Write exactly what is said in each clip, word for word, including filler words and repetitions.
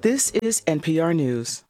This is N P R News.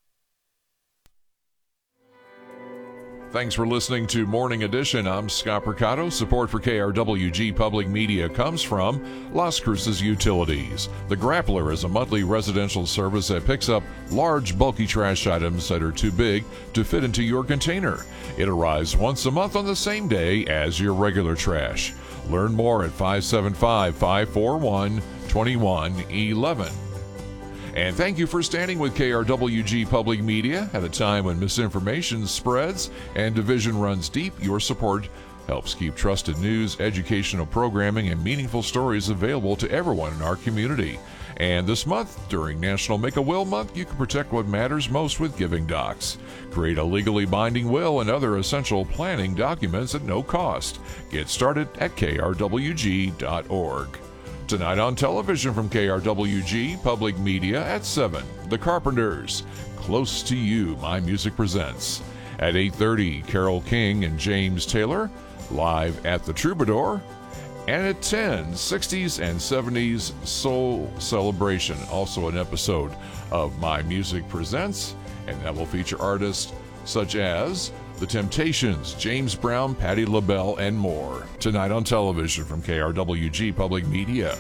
Thanks for listening to Morning Edition. I'm Scott Percato. Support for K R W G Public Media comes from Las Cruces Utilities. The Grappler is a monthly residential service that picks up large, bulky trash items that are too big to fit into your container. It arrives once a month on the same day as your regular trash. Learn more at five seven five, five four one, two one one one. And thank you for standing with K R W G Public Media at a time when misinformation spreads and division runs deep. Your support helps keep trusted news, educational programming, and meaningful stories available to everyone in our community. And this month, during National Make a Will Month, you can protect what matters most with Giving Docs. Create a legally binding will and other essential planning documents at no cost. Get started at K R W G dot org. Tonight on television from K R W G Public Media at seven, The Carpenters, Close to You, My Music Presents. At eight thirty, Carole King and James Taylor, live at the Troubadour. And at ten, sixties and seventies Soul Celebration, also an episode of My Music Presents, and that will feature artists such as The Temptations, James Brown, Patti LaBelle, and more. Tonight on television from K R W G Public Media.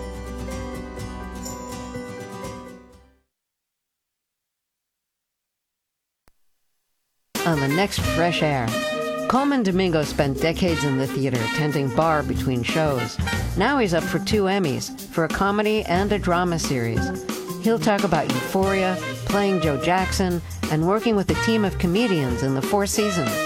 On the next Fresh Air, Coleman Domingo spent decades in the theater, tending bar between shows. Now he's up for two Emmys, for a comedy and a drama series. He'll talk about Euphoria, playing Joe Jackson, and working with a team of comedians in the Four Seasons.